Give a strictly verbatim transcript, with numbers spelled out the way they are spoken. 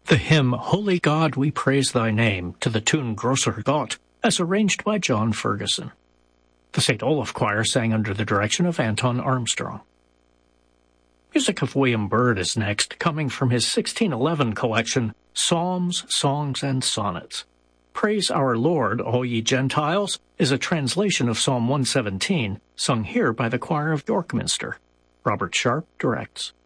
The hymn Holy God, We Praise Thy Name, to the tune Grosser Gott, as arranged by John Ferguson. The Saint Olaf Choir sang under the direction of Anton Armstrong. Music of William Byrd is next, coming from his sixteen eleven collection, Psalms, Songs, and Sonnets. Praise Our Lord, All Ye Gentiles, is a translation of Psalm one seventeen, sung here by the choir of York Minster. Robert Sharp directs.